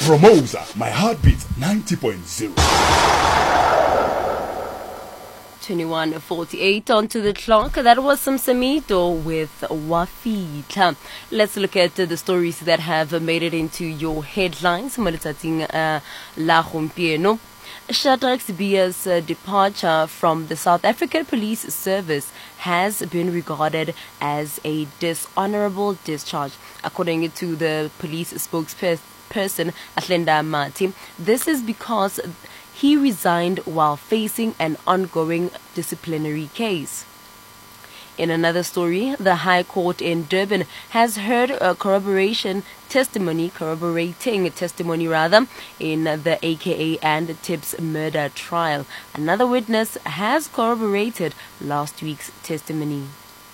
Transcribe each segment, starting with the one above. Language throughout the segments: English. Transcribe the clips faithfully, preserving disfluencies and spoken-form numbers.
Promosa, my heartbeat ninety point zero. twenty-one forty-eight onto the clock. That was some Samito with Wafita. Let's look at uh, the stories that have uh, made it into your headlines. Uh, La Gompieno. Shadrack Sibiya's uh, departure from the South African Police Service has been regarded as a dishonorable discharge, according to the police spokesperson Atlenda Mati. This is because he resigned while facing an ongoing disciplinary case. In another story, the High Court in Durban has heard a corroboration testimony, corroborating testimony rather, in the A K A and Tibbs murder trial. Another witness has corroborated last week's testimony.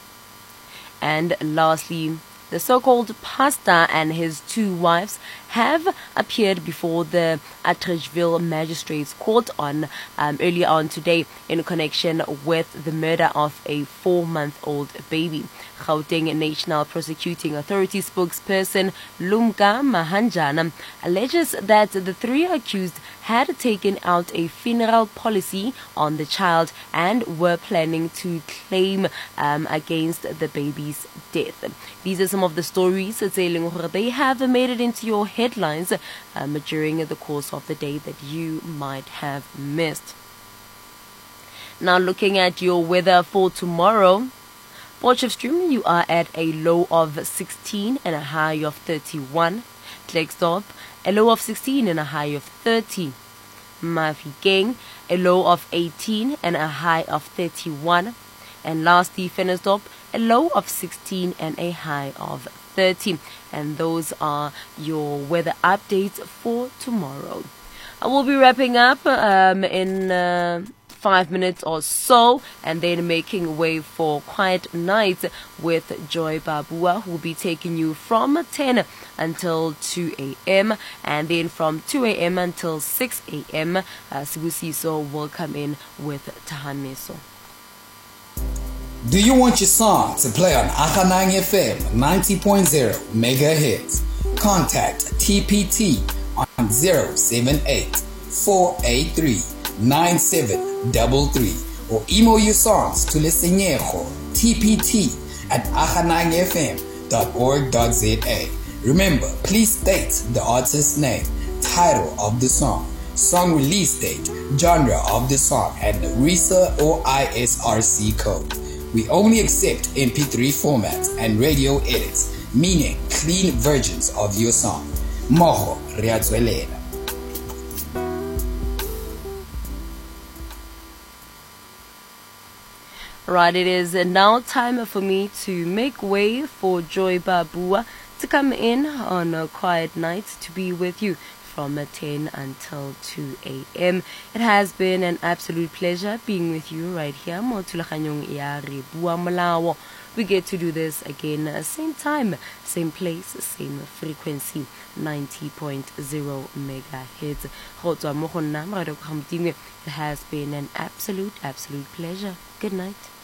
And lastly, the so-called pastor and his two wives have appeared before the Atteridgeville Magistrates Court on um, earlier on today in connection with the murder of a four-month-old baby. Gauteng National Prosecuting Authority spokesperson Lumka Mahanjana alleges that the three accused had taken out a funeral policy on the child and were planning to claim um, against the baby's death. These are some of the stories that they have made it into your headlines um, during the course of the day that you might have missed. Now looking at your weather for tomorrow. Potchefstroom, you are at a low of sixteen and a high of thirty-one. Klerksdorp, a low of sixteen and a high of thirty. Mafikeng, a low of eighteen and a high of thirty-one. And lastly, Ventersdorp, a low of sixteen and a high of thirty. And those are your weather updates for tomorrow. I will be wrapping up um, in uh, five minutes or so, and then making way for Quiet Night with Joy Babua, who will be taking you from ten until two a.m. and then from two a.m. until six a.m. Uh, Sibusiso will come in with Tahameso. Do you want your song to play on Akhanang F M ninety point zero megahertz? Contact T P T on zero seven eight, four eight three, nine seven three three or email your songs to Lesenyejo T P T at akhanang f m dot org dot z a. Remember, please state the artist's name, title of the song, song release date, genre of the song, and the R I S A or I S R C code. We only accept M P three formats and radio edits, meaning clean versions of your song. Moho Riazuelela. Right, it is now time for me to make way for Joy Babua to come in on a Quiet Night to be with you from ten until two a.m. It has been an absolute pleasure being with you right here. We get to do this again, same time, same place, same frequency, ninety point zero megahertz. It has been an absolute, absolute pleasure. Good night.